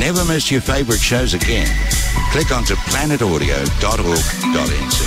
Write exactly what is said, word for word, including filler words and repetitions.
never miss your favourite shows again, click onto planet audio dot org dot n z.